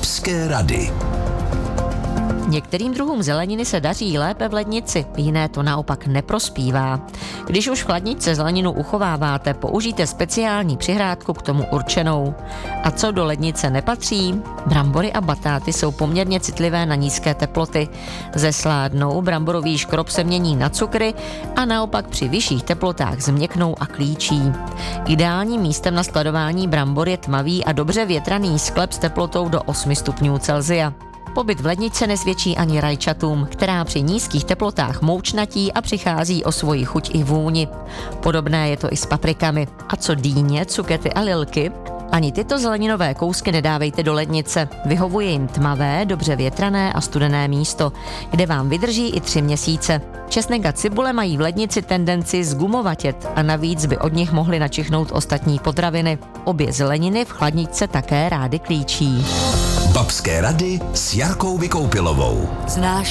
Babské rady. Některým druhům zeleniny se daří lépe v lednici, jiné to naopak neprospívá. Když už v chladničce zeleninu uchováváte, použijte speciální přihrádku k tomu určenou. A co do lednice nepatří? Brambory a batáty jsou poměrně citlivé na nízké teploty. Zesládnou, bramborový škrob se mění na cukry a naopak při vyšších teplotách změknou a klíčí. Ideálním místem na skladování brambor je tmavý a dobře větraný sklep s teplotou do 8 stupňů Celsia. Pobyt v ledničce nesvědčí ani rajčatům, která při nízkých teplotách moučnatí a přichází o svoji chuť i vůni. Podobné je to i s paprikami. A co dýně, cukety a lilky? Ani tyto zeleninové kousky nedávejte do lednice. Vyhovuje jim tmavé, dobře větrané a studené místo, kde vám vydrží i 3 měsíce. Česnek a cibule mají v lednici tendenci zgumovatět a navíc by od nich mohly načichnout ostatní potraviny. Obě zeleniny v chladničce také rády klíčí. Babské rady s Jarkou Vykoupilovou. Znáš